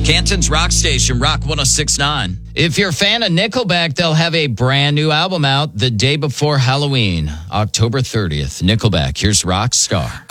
Canton's Rock Station, Rock 106.9. If you're a fan of Nickelback, they'll have a brand new album out the day before Halloween, October 30th. Nickelback, here's Rockstar.